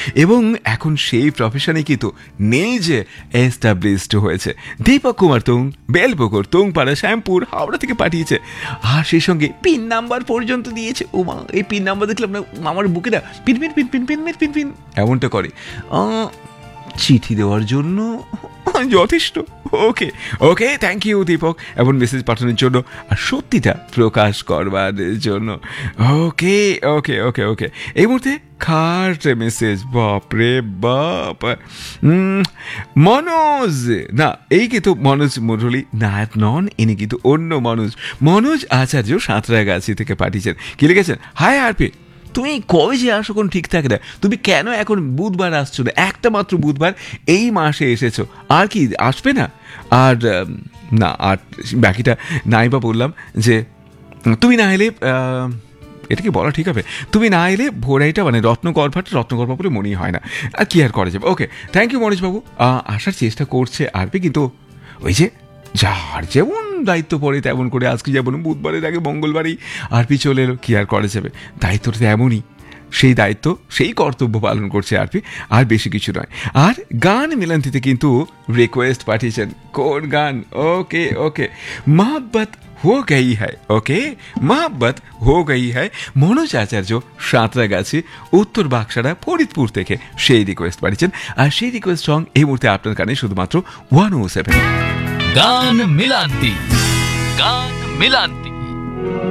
এবং এখন সেই প্রফেশনে কিন্তু নিজে এস্টাবলিশড হয়েছে। দীপক কুমার তুং বেলপুকুর তুংপাড়া শ্যামপুর হাওড়া থেকে পাঠিয়েছে, আর সেই সঙ্গে পিন নাম্বার পর্যন্ত দিয়েছে। ও মা, এই পিন নাম্বার দেখলাম না আমার বুকে না pin pin pin pin pin pin pin এমনটা করে। চিঠি দেওয়ার জন্য যথেষ্ট। ওকে ওকে, থ্যাংক ইউ দীপক, এবং মেসেজ পাঠানোর জন্য আর সত্যিটা প্রকাশ করবার জন্য। ওকে ওকে ওকে ওকে, এই মুহূর্তে খাট মেসেজ, বাপরে বাপ। মনোজ, না এই কিন্তু মনোজ মুরলী নায়ক নন, ইনি কিন্তু অন্য মনোজ আচার্য সাঁতরাগাছি থেকে পাঠিয়েছেন। কি লিখেছেন? হাই আরপি, তুমি কবে যে আসো কোন ঠিক থাকে না, তুমি কেন এখন বুধবার আসছো না? একটা মাত্র বুধবার এই মাসে এসেছো, আর কি আসবে না? আর না, আর বাকিটা নাই বা বললাম যে তুমি না এলে, এটা কি বলা ঠিক হবে, তুমি না এলে ভোরাইটা মানে রত্নগর্ভা বলে মনেই হয় না, আর কি আর করা যাবে। ওকে, থ্যাংক ইউ মনোজবাবু, আসার চেষ্টা করছে আরপি, কিন্তু ওই যে যার যেমন দায়িত্ব পড়ে তেমন করে, আজকে যেমন বুধবারের আগে মঙ্গলবারই আরপি চলে এলো, কি আর করা যাবে, দায়িত্বটা তো এমনই, সেই দায়িত্ব সেই কর্তব্য পালন করছে আরপি, আর বেশি কিছু নয়। আর গান মিলান্তিতে কিন্তু রিকোয়েস্ট পাঠিয়েছেন, কোন গান? ওকে ওকে, মোহব্বত হো গই হ্যায়, ওকে মোহব্বত হো গই হ্যায়, মনোজ আচার্য সাঁতরাগাছি উত্তর বাক্সারা ফরিদপুর থেকে সেই রিকোয়েস্ট পাঠিয়েছেন। আর সেই রিকোয়েস্ট সং এই মুহূর্তে আপনার কানে শুধুমাত্র 107 গান মিলান্তি।